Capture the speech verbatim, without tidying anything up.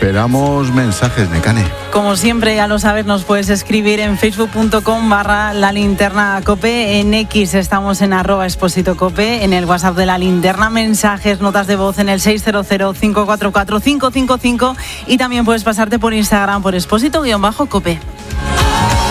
esperamos mensajes, Nekane. Como siempre, ya lo sabes, nos puedes escribir en facebook.com barra la linterna cope, en X estamos en arroba expósito cope, en el WhatsApp de la linterna, mensajes, notas de voz en el seis cero cero, cinco cuatro cuatro, cinco cinco cinco y también puedes pasarte por Instagram por expósito-cope.